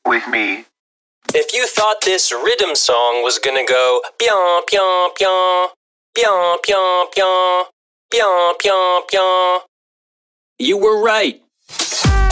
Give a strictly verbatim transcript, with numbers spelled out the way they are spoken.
with me. If you thought this rhythm song was gonna go pion pion pion, pion pion pion, pion pion pion, you were right.